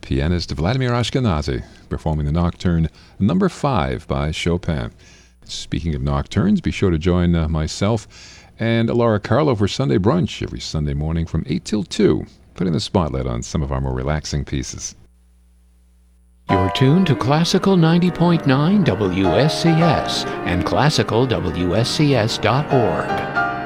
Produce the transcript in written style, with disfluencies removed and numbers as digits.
pianist Vladimir Ashkenazy, performing the Nocturne number 5 by Chopin. Speaking of nocturnes, be sure to join myself and Laura Carlo for Sunday Brunch every Sunday morning from 8 till 2, putting the spotlight on some of our more relaxing pieces. You're tuned to Classical 90.9 WSCS and classicalwscs.org.